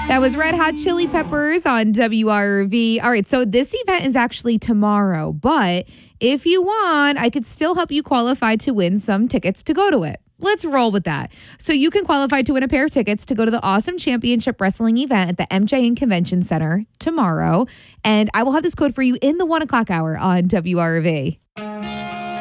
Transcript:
That was Red Hot Chili Peppers on WRV. All right, so this event is actually tomorrow, but if you want, I could still help you qualify to win some tickets to go to it. Let's roll with that. So you can qualify to win a pair of tickets to go to the Awesome Championship Wrestling event at the MJN Convention Center tomorrow. And I will have this code for you in the 1 o'clock hour on WRV.